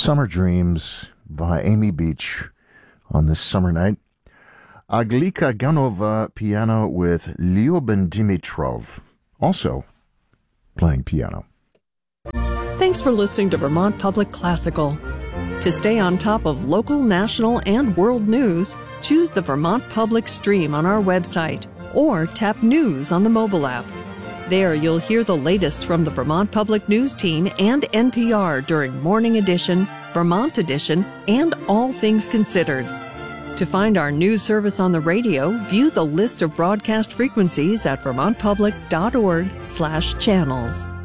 Summer Dreams by Amy Beach on this summer night. Aglika Ganova piano with Lyuben Dimitrov, also playing piano. Thanks for listening to Vermont Public Classical. To stay on top of local, national, and world news, choose the Vermont Public stream on our website or tap News on the mobile app. There you'll hear the latest from the Vermont Public News team and NPR during Morning Edition, Vermont Edition, and All Things Considered. To find our news service on the radio, view the list of broadcast frequencies at vermontpublic.org/channels.